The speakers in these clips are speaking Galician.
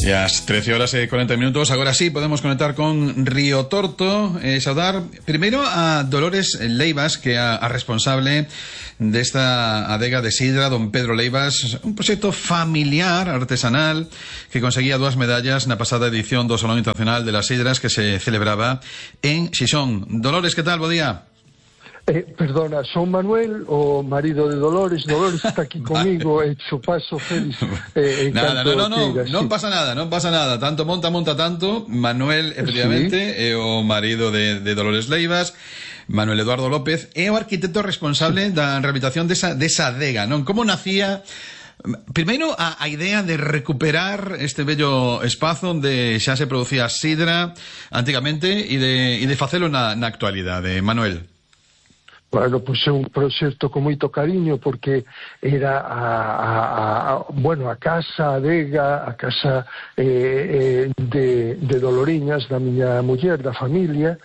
E as 13 horas e 40 minutos. Agora sí, podemos conectar con Río Torto e saudar primeiro a Dolores Leivas, que é a responsable desta adega de sidra, don Pedro Leivas, un proxecto familiar, artesanal, que conseguía 2 medallas na pasada edición do Salón Internacional de las Sidras que se celebraba en Xixón. Dolores, que tal? Bo día. Perdona, son Manuel, o marido de Dolores. Dolores está aquí comigo, hecho paso feliz. Nada, non pasa nada. Tanto monta tanto. Manuel, efectivamente, sí. É o marido de Dolores Leivas. Manuel Eduardo López é o arquitecto responsable da rehabilitación desa adega, non? Como nacía primeiro a idea de recuperar este bello espazo onde xa se producía sidra antigamente e de facelo na actualidade, Manuel? Bueno, pois é un proxecto con moito cariño, porque era a casa, a adega, a casa de Doloriñas, da miña muller, da familia.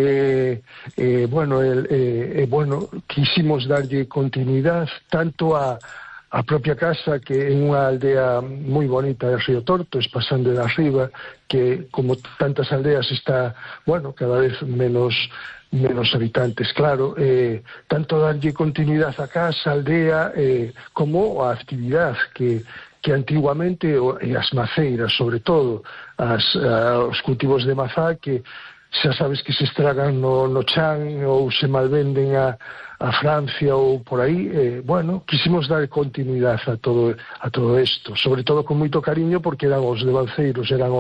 Quisimos darlle continuidade tanto a propia casa, que é unha aldea moi bonita de Río Torto, pasando de arriba, que como tantas aldeas está, cada vez menos habitantes, claro, tanto darlle continuidade a casa, a aldea, como a actividade que antiguamente, as maceiras, sobre todo, os cultivos de mazá, que xa sabes que se estragan no chan ou se malvenden a Francia ou por aí. Quisimos dar continuidade a todo isto, sobre todo con moito cariño, porque eran os de Balceiros, eran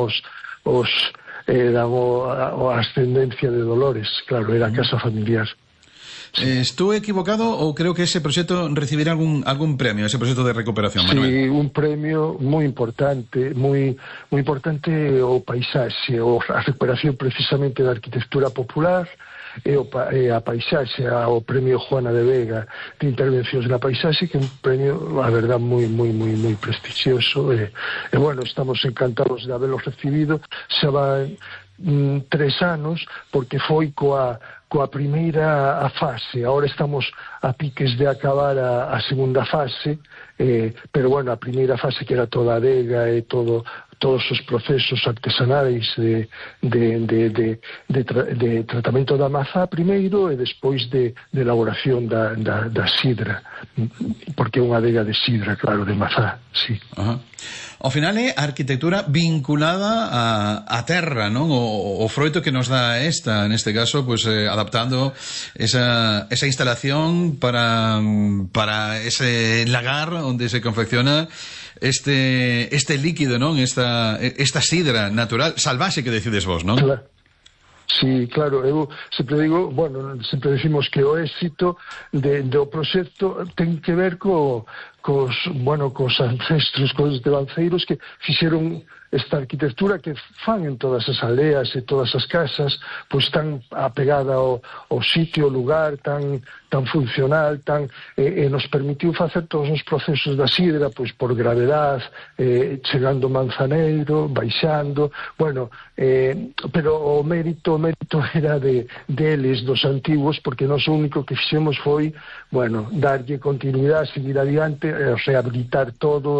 a ascendencia de Dolores, claro, era a casa familiar. Estou equivocado ou creo que ese proxecto recibirá algún premio, ese proxecto de recuperación, Manuel? Sí, un premio moi importante, moi importante, o paisaxe, a recuperación precisamente da arquitectura popular, e a paisaxe, o premio Juana de Vega de intervencións na paisaxe, que é un premio, a verdad, moi prestixioso, estamos encantados de haberlo recibido. Xa van 3 anos, porque foi coa primeira fase. Agora estamos a piques de acabar a segunda fase, pero a primeira fase, que era toda a adega e todos os procesos artesanais de tratamento da mazá primeiro, e despois de elaboración da sidra, porque é unha adega de sidra, claro, de mazá, sí. Ao final é a arquitectura vinculada á terra, non? O froito que nos dá neste caso, pues adaptando esa instalación para ese lagar onde se confecciona este líquido, non? Esta sidra natural, salvaxe, que decides vos, non? Claro. Sí, claro, eu sempre digo, sempre decimos que o éxito do proxecto ten que ver cos ancestros, cos de Balceiros, que fixeron esta arquitectura que fan en todas as aldeas e todas as casas, pois tan apegada ao sitio, ao lugar, tan funcional, e nos permitiu facer todos os procesos da sidra, pois por gravedade, chegando Manzaneiro, baixando, pero o mérito era deles, dos antiguos, porque nós o único que fixemos foi, darlle continuidade, seguir adiante, rehabilitar todo,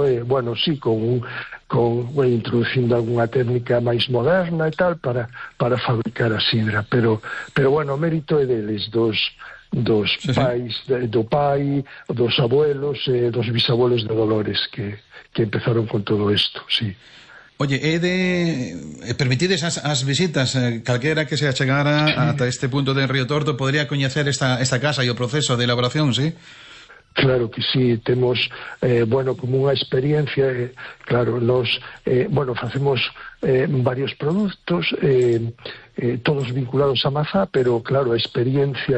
introducindo algunha técnica máis moderna e tal, para fabricar a sidra, pero o mérito é deles, dos pais, do pai, dos abuelos, dos bisabuelos de Dolores, que empezaron con todo isto, sí. Oye, permitides as visitas, calquera que se achegara ata este punto de Río Torto podría coñecer esta casa e o proceso de elaboración, sí? Claro que sí, temos, como unha experiencia, claro, nos, facemos varios produtos, todos vinculados a mazá, pero claro, a experiencia,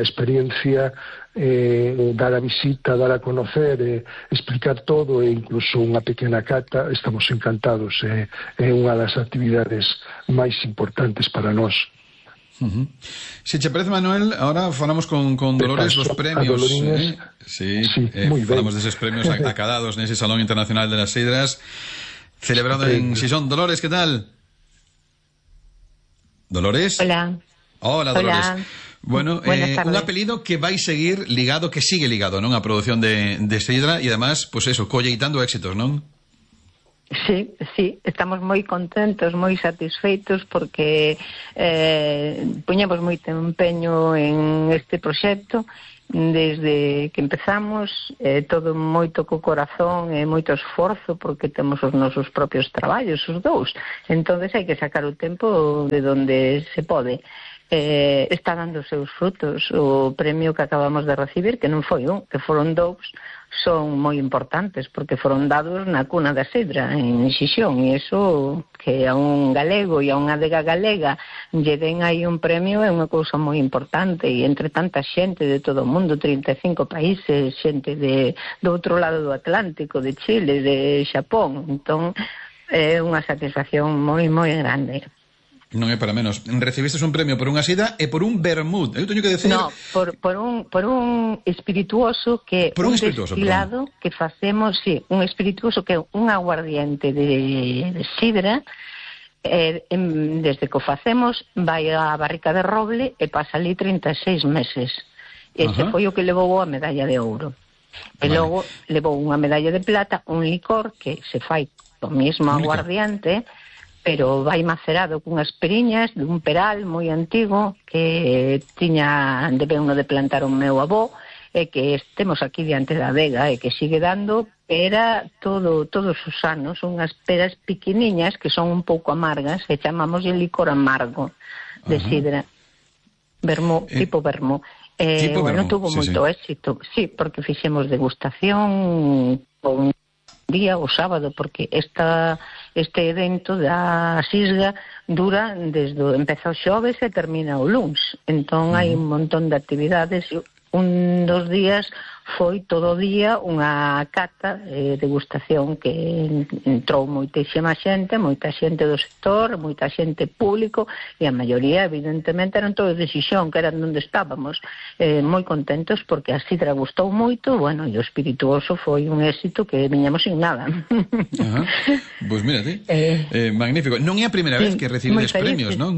dar a visita, dar a conocer, explicar todo, e incluso unha pequena cata, estamos encantados, é unha das actividades máis importantes para nós. Si te parece, Manuel, ahora falamos con Dolores dos premios, Sí, falamos deses premios acadados nese Salón Internacional de las Sidras celebrado en Xixón. Dolores, que tal? Dolores? Hola, Dolores. Bueno, un apelido que vai seguir ligado, que sigue ligado, non? A produción de sidra, e además, pues eso, colleitando éxitos, non? Sí, estamos moi contentos, moi satisfeitos porque poñemos moito empeño en este proxecto desde que empezamos, todo moito co corazón e moito esforzo porque temos os nosos propios traballos, os dous, entonces hai que sacar o tempo de donde se pode. Está dando os seus frutos. O premio que acabamos de recibir, que non foi un, que foron dous, son moi importantes porque foron dados na cuna da sidra en Xixón, e iso que a un galego e a unha adega galega lle den aí un premio é unha cousa moi importante, e entre tanta xente de todo o mundo, 35 países, xente do outro lado do Atlántico, de Chile, de Xapón, entón é unha satisfacción moi moi grande. Non é para menos. Recibistes un premio por unha sida e por un vermut. Eu teño que decir... No, por un espirituoso que por un espirituoso, destilado perdón. Que facemos, sí, un espirituoso que é un aguardiente de sidra, desde que o facemos vai á barrica de roble e pasa ali 36 meses. Ese foi o que levou a medalla de ouro. E logo levou unha medalla de plata, un licor que se fai o mesmo aguardiente, pero vai macerado cunhas periñas dun peral moi antigo que tiña debeuno de plantar o meu avó, e que estemos aquí diante da adega e que sigue dando pera todos os anos, unhas peras pequeniñas que son un pouco amargas e chamamos de licor amargo de sidra, vermú, tipo vermú. Bueno, tuvo moito éxito, sí, porque fixemos degustación con día o sábado, porque este evento da Sisga dura empeza o xoves e termina o luns, entón hai un montón de actividades. Un dos días foi todo o día unha cata, degustación, que entrou moita xente do sector, moita xente público, e a maioría evidentemente eran todos de Xixón, que eran onde estábamos, moi contentos porque a sidra gustou moito, bueno, e o espirituoso foi un éxito que viñamos sin nada. Pois mírate, magnífico. Non é a primeira vez que recibides premios, non?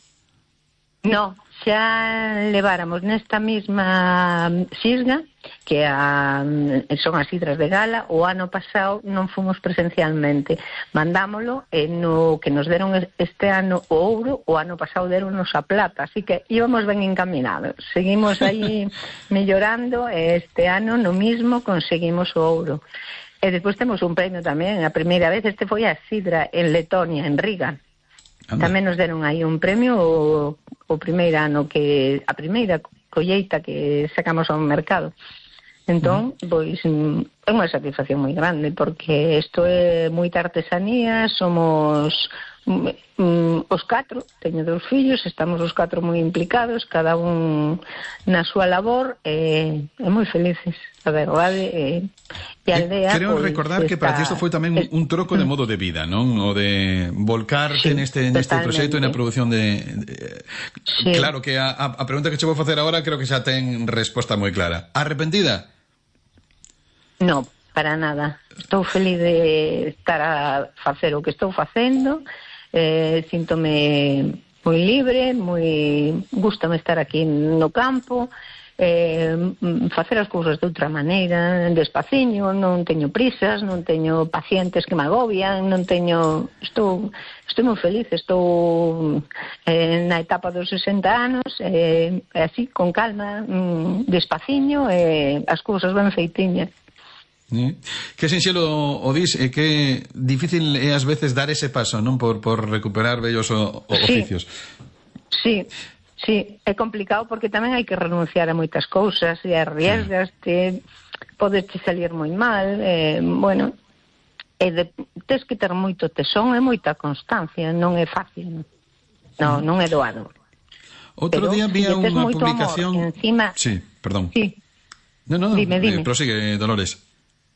No, xa leváramos nesta mesma Sisga, que son as sidras de gala. O ano pasado non fomos presencialmente, mandámolo, no que nos deron este ano o ouro, o ano pasado deronnos a plata, así que íbamos ben encaminados, seguimos aí mellorando, e este ano no mismo conseguimos o ouro. E despois temos un premio tamén, a primeira vez, este foi a sidra en Letonia, en Riga. Tamén nos deron aí un premio o primeiro ano, que a primeira colleita que sacamos ao mercado. Entón, pois, é unha satisfacción moi grande, porque isto é moita artesanía, somos os 4, teño 2 fillos, estamos os 4 moi implicados, cada un na súa labor, e moi felices, a verdade, e a aldea... Creo recordar que para ti isto foi tamén un troco de modo de vida, non? O de volcarte neste proxecto e na produción de... Sí. Claro que a pregunta que che vou facer agora creo que xa ten resposta moi clara. Arrepentida? No, para nada. Estou feliz de estar a facer o que estou facendo, síntome moi libre, gústame estar aquí no campo, facer as cousas de outra maneira, despaciño, non teño prisas, non teño pacientes que me agobian, estou moi feliz, estou na etapa dos 60 anos, así, con calma, despaciño, as cousas ben feitiñas. Que sinxelo o dis, e que difícil é ás veces dar ese paso, non, por recuperar vellos oficios. Sí, é complicado porque tamén hai que renunciar a moitas cousas e arriesgaste, podes te salir moi mal, bueno, tes que ter moito tesón e moita constancia, non é fácil, non é doado. Outro día vi unha publicación... Encima... Sí, perdón. Sí. No, dime. Prosigue, Dolores.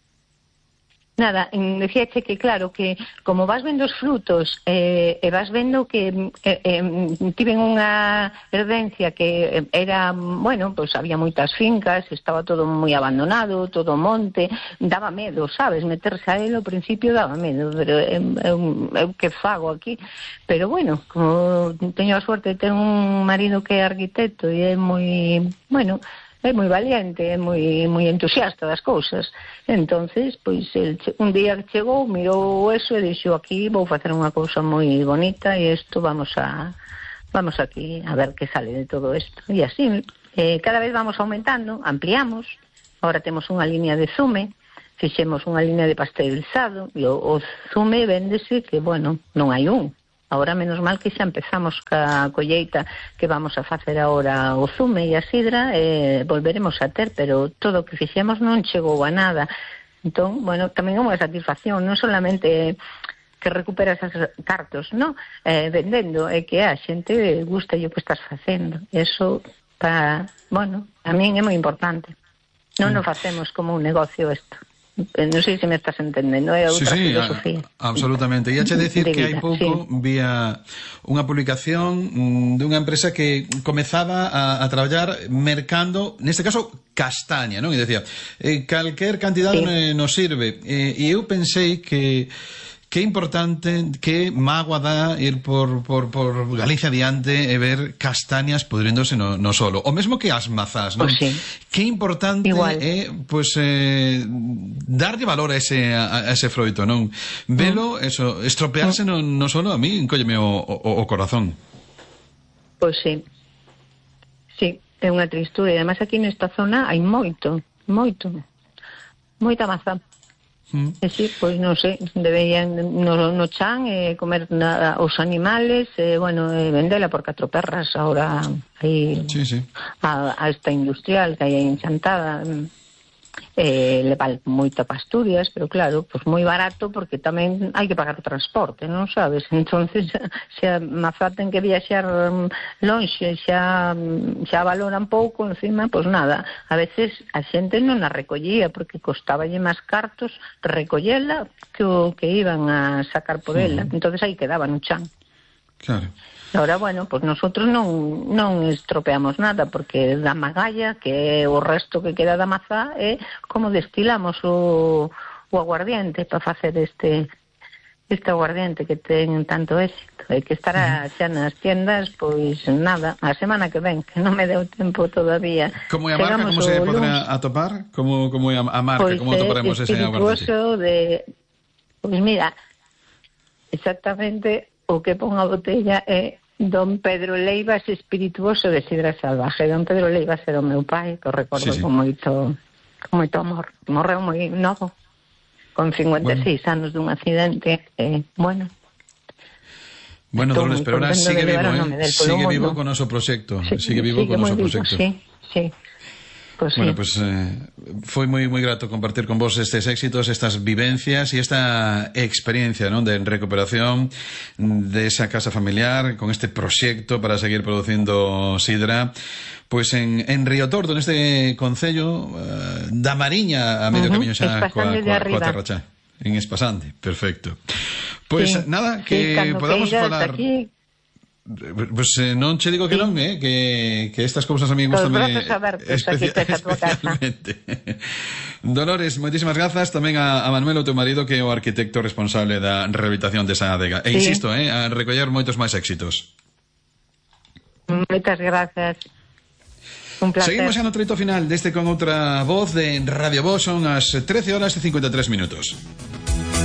Nada, decíache que claro, que como vas vendo os frutos e vas vendo que tiven unha herdencia que era, bueno, pois había moitas fincas, estaba todo moi abandonado, todo monte, daba medo, sabes, meterse a él ao principio daba medo, pero eu que fago aquí, pero bueno, como teño a suerte de ter un marido que é arquitecto e é moi, bueno, é moi valiente, é moi entusiasta das cousas. Entonces, pois, un día que chegou, mirou eso e dixo, aquí vou facer unha cousa moi bonita e isto vamos aquí a ver que sale de todo isto. E así, cada vez vamos aumentando, ampliamos, agora temos unha línea de zume, fixemos unha línea de pasteurizado, e o zume véndese que, bueno, non hai un. Ahora, menos mal que xa empezamos ca colleita que vamos a facer agora o zume e a sidra, volveremos a ter, pero todo o que fixemos non chegou a nada. Entón, bueno, tamén é unha satisfacción, non solamente que recuperas as cartos, non? Vendendo, é que a xente gusta o que estás facendo. Eso, bueno, a min é moi importante. Non nos facemos como un negocio isto. Non sei se me estás entendendo, é outra filosofía. Absolutamente. E hache decir que hai pouco vía unha publicación dunha empresa que comezaba a traballar mercando, neste caso, castaña, non? E decía, calquer cantidade nos sirve. E eu pensei que é importante, que mágoa dá ir por Galicia adiante e ver castañas pudriéndose no solo. O mesmo que as mazás, non? Pues sí. Que importante é, darlle valor a ese froito, non? Velo, eso, estropearse no solo, a mí encólleme o corazón. Pois sí. Sí, é unha tristura. E además aquí nesta zona hai moita mazá. E si, pois non sei, deberían no chan comer os animales, vendela por 4 perras. Ahora hai a esta industrial que hai aí enchantada, le vale moito para Asturias, pero claro, pois moi barato, porque tamén hai que pagar o transporte, non sabes? Entonces, se a mazá ten que viaxar lonxe, xa valoran pouco, encima, pois nada, a veces a xente non a recollía, porque costaballe máis cartos recollela que o que iban a sacar por ela. Entonces aí quedaba no chan. Claro. Ahora, bueno, pues nosotros non estropeamos nada, porque da magalla, que é o resto que queda da mazá, é como destilamos o aguardiente para facer este aguardiente que ten tanto éxito. Hai que estar xa nas tiendas, pois nada, a semana que ven, que non me deu tempo todavía. Como é a marca? Como se podrá atopar? Como é a marca? Pois como atoparemos ese aguardiente? Pois mira, exactamente o que pon a botella é Don Pedro Leivas Espirituoso de Sidra Salvaje. Don Pedro Leivas era o meu pai, que o recordo con moito amor. Morreu moi novo, con 56 anos dun accidente. Bueno, Dolores, pero ahora sigue vivo, sigue vivo con o noso proxecto. Sigue vivo con o noso proxecto. Sí. Pues bueno, pues foi moi grato compartir con vos estes éxitos, estas vivencias e esta experiencia, ¿no?, de recuperación de esa casa familiar con este proxecto para seguir producindo sidra, pues en Río Torto, neste concello da Mariña, a medio camiño xa coa Terra Chá, en Espasante. Perfecto. Pues nada, que podamos falar aquí. Pues non che digo que non, que estas cousas a mí gustame especialmente. Dolores, moitísimas grazas tamén a Manuel, o teu marido, que é o arquitecto responsable da rehabilitación desa adega. E insisto, a recoller moitos máis éxitos. Moitas grazas. Un placer. Seguimos xa no treito final deste con outra voz de Radio Voz. Son as 13 horas e 53 minutos.